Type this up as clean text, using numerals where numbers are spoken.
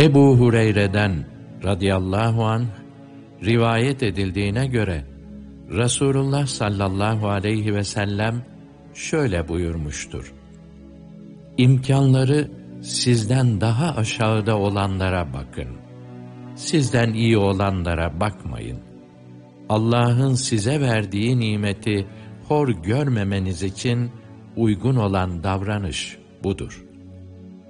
Ebu Hureyre'den radıyallahu anh rivayet edildiğine göre Resulullah sallallahu aleyhi ve sellem şöyle buyurmuştur: İmkanları sizden daha aşağıda olanlara bakın. Sizden iyi olanlara bakmayın. Allah'ın size verdiği nimeti hor görmemeniz için uygun olan davranış budur.